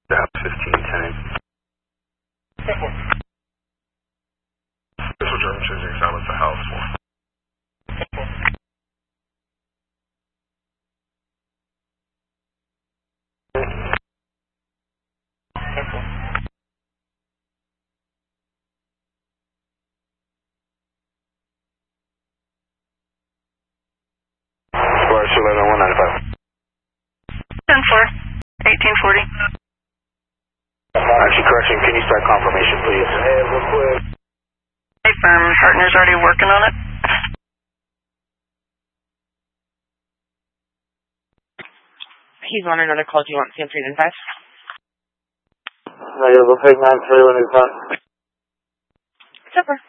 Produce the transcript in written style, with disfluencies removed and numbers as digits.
That 1510. This was German choosing silence the house for. Square 195. 10-4, 1840. Actually, correction, can you start confirmation, please? Hey, real quick. Hey, firm partner's already working on it. He's on another call. Do you want CM 395? Negative, we'll take 9-3 when he's done. Super.